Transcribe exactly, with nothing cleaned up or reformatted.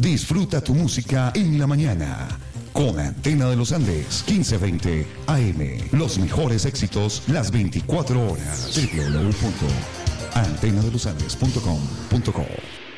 Disfruta tu música en la mañana. Con Antena de los Andes, quince veinte A M. Los mejores éxitos las veinticuatro horas. w w w punto antena de los andes punto com punto co